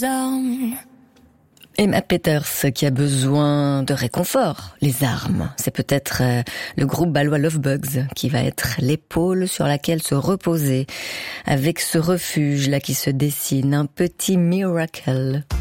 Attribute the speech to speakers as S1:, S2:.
S1: Emma Peters qui a besoin de réconfort, les armes. C'est peut-être le groupe balois Lovebugs qui va être l'épaule sur laquelle se reposer avec ce refuge là qui se dessine, un petit miracle.